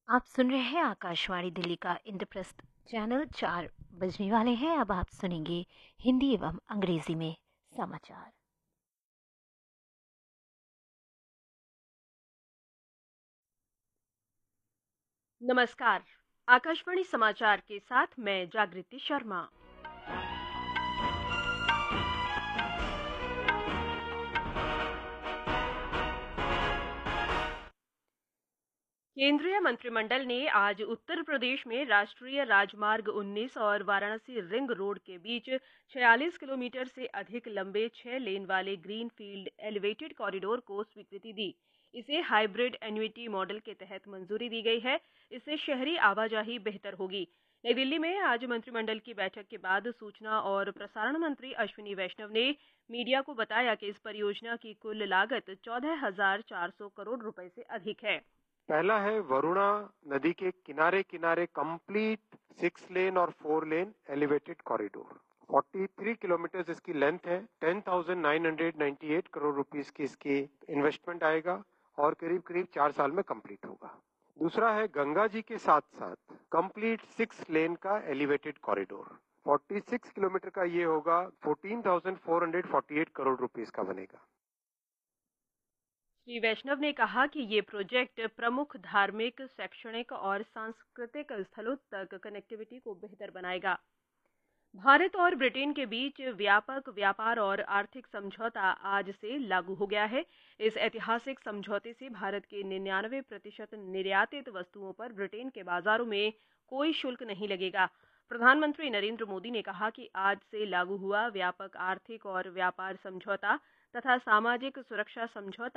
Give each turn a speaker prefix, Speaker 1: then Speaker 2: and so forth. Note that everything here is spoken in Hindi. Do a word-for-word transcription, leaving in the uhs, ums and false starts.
Speaker 1: आप सुन रहे हैं आकाशवाणी दिल्ली का इंद्रप्रस्थ चैनल। चार बजने वाले हैं। अब आप सुनेंगे हिंदी एवं अंग्रेजी में समाचार।
Speaker 2: नमस्कार। आकाशवाणी समाचार के साथ मैं जागृति शर्मा। केंद्रीय मंत्रिमंडल ने आज उत्तर प्रदेश में राष्ट्रीय राजमार्ग उन्नीस और वाराणसी रिंग रोड के बीच छियालीस किलोमीटर से अधिक लंबे छह लेन वाले ग्रीनफील्ड एलिवेटेड कॉरिडोर को स्वीकृति दी। इसे हाइब्रिड एन्युटी मॉडल के तहत मंजूरी दी गई है। इससे शहरी आवाजाही बेहतर होगी। नई दिल्ली में आज मंत्रिमंडल की बैठक के बाद सूचना और प्रसारण मंत्री अश्विनी वैष्णव ने मीडिया को बताया कि इस परियोजना की कुल लागत चौदह हजार चार सौ करोड़ रुपए से अधिक है।
Speaker 3: पहला है वरुणा नदी के किनारे किनारे कंप्लीट सिक्स लेन और फोर लेन एलिवेटेड कॉरिडोर। तैंतालीस किलोमीटर इसकी लेंथ है। दस हज़ार नौ सौ अट्ठानवे करोड़ रुपीस की इसकी इन्वेस्टमेंट आएगा और करीब करीब चार साल में कंप्लीट होगा। दूसरा है गंगा जी के साथ साथ कंप्लीट सिक्स लेन का एलिवेटेड कॉरिडोर। छियालीस किलोमीटर का ये होगा, चौदह हज़ार चार सौ अड़तालीस करोड़ रुपीस का बनेगा।
Speaker 2: श्री वैष्णव ने कहा कि ये प्रोजेक्ट प्रमुख धार्मिक, शैक्षणिक और सांस्कृतिक स्थलों तक कनेक्टिविटी को बेहतर बनाएगा। भारत और ब्रिटेन के बीच व्यापक व्यापार और आर्थिक समझौता आज से लागू हो गया है। इस ऐतिहासिक समझौते से भारत के निन्यानवे प्रतिशत निर्यातित वस्तुओं पर ब्रिटेन के बाजारों में कोई शुल्क नहीं लगेगा। प्रधानमंत्री नरेंद्र मोदी ने कहा कि आज से लागू हुआ व्यापक आर्थिक और व्यापार समझौता तथा सामाजिक सुरक्षा समझौता